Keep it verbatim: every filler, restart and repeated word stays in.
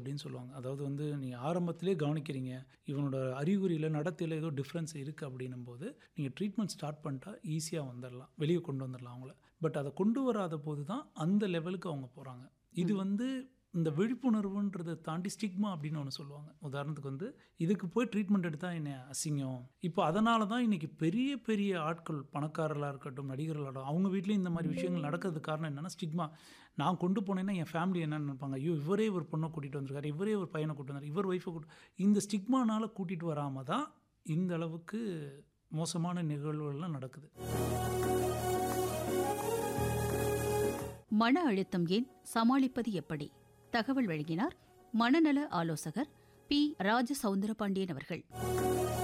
அப்படின்னு சொல்லுவாங்க. அதாவது வந்து நீங்கள் ஆரம்பத்திலே கவனிக்கிறீங்க, இவனோட அறிகுறியில் நடத்தையில் ஏதோ டிஃப்ரென்ஸ் இருக்குது அப்படின்னும் போது நீங்கள் ட்ரீட்மெண்ட் ஸ்டார்ட் பண்ணிட்டா ஈஸியாக வந்துடலாம், வெளியே கொண்டு வந்துடலாம் அவங்கள. பட் அதை கொண்டு வராத போது தான் அந்த லெவலுக்கு அவங்க போகிறாங்க. இது வந்து இந்த விழிப்புணர்வுன்றதை தாண்டி ஸ்டிக்மா அப்படின்னு ஒன்று சொல்லுவாங்க. உதாரணத்துக்கு வந்து இதுக்கு போய் ட்ரீட்மெண்ட் எடுத்தால் என்ன அசிங்கம். இப்போ அதனால தான் இன்றைக்கி பெரிய பெரிய ஆட்கள், பணக்காரர்களாக இருக்கட்டும், நடிகர்களாகட்டும், அவங்க வீட்லேயும் இந்த மாதிரி விஷயங்கள் நடக்கிறதுக்கு காரணம் என்னென்னா ஸ்டிக்மா. நான் கொண்டு போனேன்னா என் ஃபேமிலி என்னென்னு நினைப்பாங்க, ஐயோ இவரே ஒரு பொண்ணை கூட்டிகிட்டு வந்திருக்காரு, இவரே ஒரு பையனை கூட்டு வந்தார், இவர் ஒய்ஃபை கூட்டு, இந்த ஸ்டிக்மானால் கூட்டிகிட்டு வராமல் தான் இந்த அளவுக்கு மோசமான நிகழ்வுகள்லாம் நடக்குது. மன அழுத்தம் ஏன், சமாளிப்பது எப்படி? தகவல் வழங்கினார் மனநல ஆலோசகர் பி ராஜ சவுந்தரபாண்டியன் அவர்கள்.